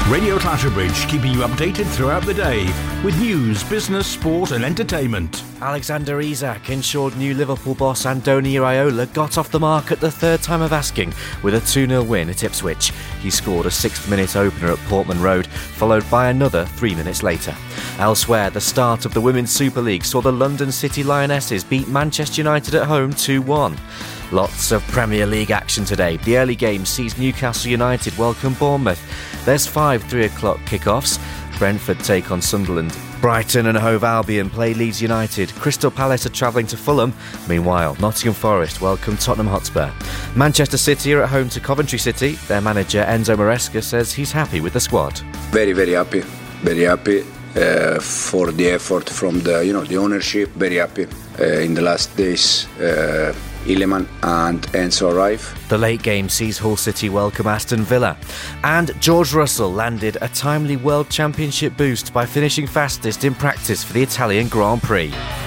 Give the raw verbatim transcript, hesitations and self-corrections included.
Radio Clatterbridge, keeping you updated throughout the day with news, business, sport and entertainment. Alexander Isak ensured new Liverpool boss Andoni Iraola got off the mark at the third time of asking with a two nil win at Ipswich. He scored a sixth-minute opener at Portman Road, followed by another three minutes later. Elsewhere, the start of the Women's Super League saw the London City Lionesses beat Manchester United at home two one. Lots of Premier League action today. The early game sees Newcastle United welcome Bournemouth. There's five three o'clock kickoffs. Brentford take on Sunderland. Brighton and Hove Albion play Leeds United. Crystal Palace are travelling to Fulham. Meanwhile, Nottingham Forest welcome Tottenham Hotspur. Manchester City are at home to Coventry City. Their manager Enzo Maresca says he's happy with the squad. Very, very happy. Very happy uh, for the effort from the, you know, the ownership. Very happy uh, in the last days. Uh, Iliman and Enzo arrive. The late game sees Hull City welcome Aston Villa. And George Russell landed a timely World Championship boost by finishing fastest in practice for the Italian Grand Prix.